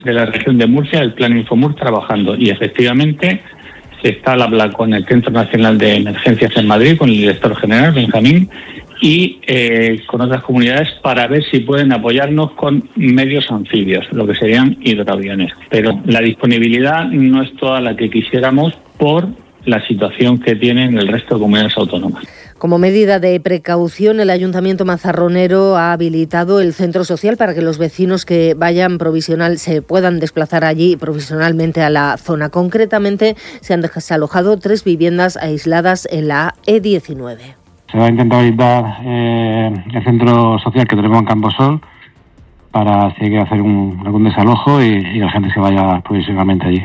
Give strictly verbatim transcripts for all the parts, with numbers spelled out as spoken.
de la región de Murcia, el Plan Infomur, trabajando, y efectivamente se está al habla con el Centro Nacional de Emergencias en Madrid, con el director general, Benjamín, y eh, con otras comunidades para ver si pueden apoyarnos con medios anfibios, lo que serían hidroaviones. Pero la disponibilidad no es toda la que quisiéramos por la situación que tienen el resto de comunidades autónomas. Como medida de precaución, el Ayuntamiento mazarronero ha habilitado el centro social para que los vecinos que vayan provisional se puedan desplazar allí provisionalmente a la zona. Concretamente, se han desalojado tres viviendas aisladas en la E diecinueve. Se va a intentar habilitar eh, el centro social que tenemos en Camposol para si hay que hacer un, algún desalojo y, y la gente se vaya provisionalmente allí.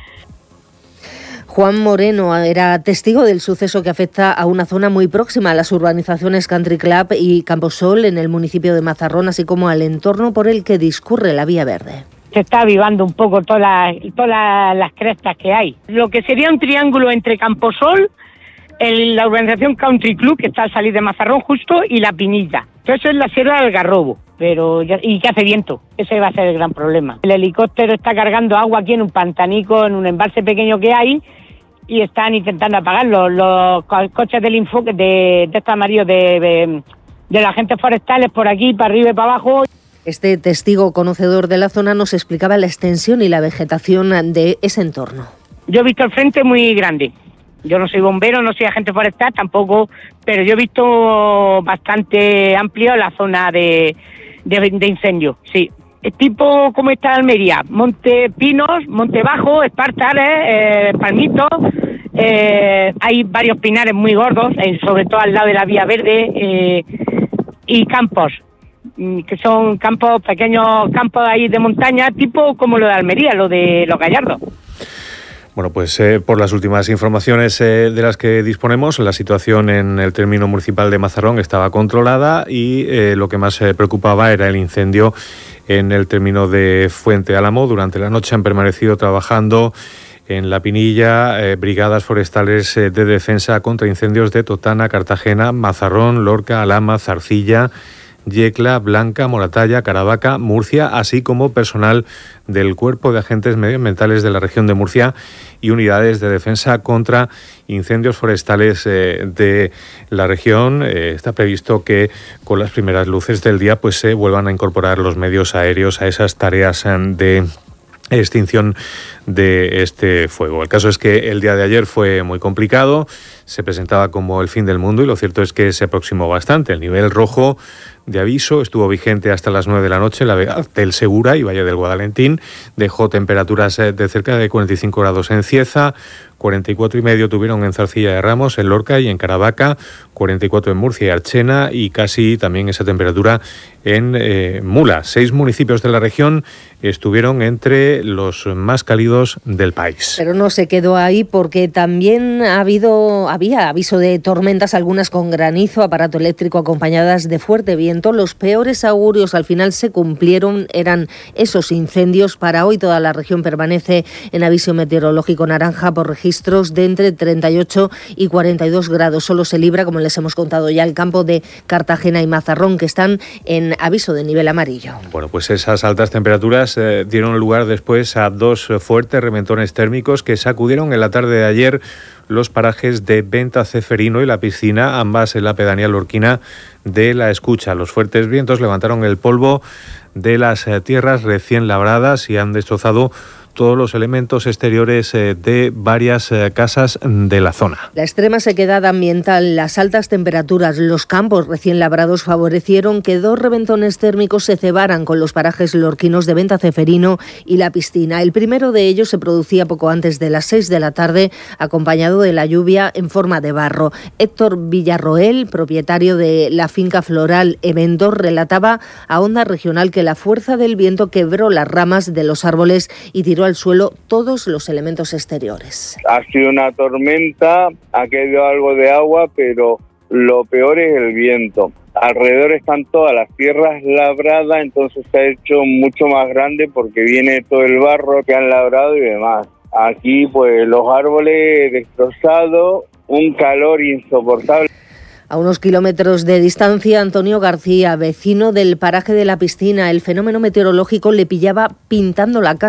Juan Moreno era testigo del suceso que afecta a una zona muy próxima a las urbanizaciones Country Club y Camposol en el municipio de Mazarrón, así como al entorno por el que discurre la Vía Verde. Se está avivando un poco todas las, todas las crestas que hay. Lo que sería un triángulo entre Camposol, el, la urbanización Country Club, que está al salir de Mazarrón justo, y La Pinilla. Eso es la Sierra del Algarrobo, pero ya, y que hace viento. Ese va a ser el gran problema. El helicóptero está cargando agua aquí en un pantanico, en un embalse pequeño que hay, y están intentando apagarlo. Los coches del Info, de, de estos amarillos de, de, de los agentes forestales por aquí, para arriba y para abajo. Este testigo conocedor de la zona nos explicaba la extensión y la vegetación de ese entorno. Yo he visto el frente muy grande. Yo no soy bombero, no soy agente forestal tampoco, pero yo he visto bastante amplio la zona de, de, de incendio, sí. Es tipo como está Almería, Monte Pinos, Monte Bajo, Espartales, eh, Palmitos, eh, hay varios pinares muy gordos, eh, sobre todo al lado de la Vía Verde, eh, y campos, que son campos, pequeños campos ahí de montaña, tipo como lo de Almería, lo de Los Gallardos. Bueno, pues eh, por las últimas informaciones eh, de las que disponemos, la situación en el término municipal de Mazarrón estaba controlada y eh, lo que más eh, preocupaba era el incendio en el término de Fuente Álamo. Durante la noche han permanecido trabajando en La Pinilla eh, brigadas forestales eh, de defensa contra incendios de Totana, Cartagena, Mazarrón, Lorca, Alhama, Zarcilla, Yecla, Blanca, Moratalla, Caravaca, Murcia, así como personal del Cuerpo de Agentes Medioambientales de la región de Murcia y unidades de defensa contra incendios forestales eh, de la región. Eh, está previsto que con las primeras luces del día pues se vuelvan a incorporar los medios aéreos a esas tareas eh, de extinción de este fuego. El caso es que el día de ayer fue muy complicado, se presentaba como el fin del mundo y lo cierto es que se aproximó bastante. El nivel rojo de aviso estuvo vigente hasta las nueve de la noche en la Vega del Segura y Valle del Guadalentín. Dejó temperaturas de cerca de cuarenta y cinco grados en Cieza, cuarenta y cuatro y medio tuvieron en Zarcilla de Ramos, en Lorca y en Caravaca, cuarenta y cuatro en Murcia y Archena y casi también esa temperatura en eh, Mula. Seis municipios de la región estuvieron entre los más cálidos del país. Pero no se quedó ahí porque también ha habido, había aviso de tormentas, algunas con granizo, aparato eléctrico acompañadas de fuerte viento. Los peores augurios al final se cumplieron, eran esos incendios. Para hoy toda la región permanece en aviso meteorológico naranja por registros de entre treinta y ocho y cuarenta y dos grados. Solo se libra, como les hemos contado ya, el campo de Cartagena y Mazarrón, que están en aviso de nivel amarillo. Bueno, pues esas altas temperaturas eh, dieron lugar después a dos fuertes reventones térmicos que sacudieron en la tarde de ayer los parajes de Ventaceferino y La Piscina, ambas en la pedanía lorquina de La Escucha. Los fuertes vientos levantaron el polvo de las tierras recién labradas y han destrozado todos los elementos exteriores eh, de varias eh, casas de la zona. La extrema sequedad ambiental, las altas temperaturas, los campos recién labrados favorecieron que dos reventones térmicos se cebaran con los parajes lorquinos de Ventaceferino y La Piscina. El primero de ellos se producía poco antes de las seis de la tarde, acompañado de la lluvia en forma de barro. Héctor Villarroel, propietario de la finca floral Eventos, relataba a Onda Regional que la fuerza del viento quebró las ramas de los árboles y tiró al suelo todos los elementos exteriores. Ha sido una tormenta, ha caído algo de agua, pero lo peor es el viento. Alrededor están todas las tierras labradas, entonces se ha hecho mucho más grande porque viene todo el barro que han labrado y demás. Aquí pues los árboles destrozados, un calor insoportable. A unos kilómetros de distancia, Antonio García, vecino del paraje de la piscina, el fenómeno meteorológico le pillaba pintando la casa.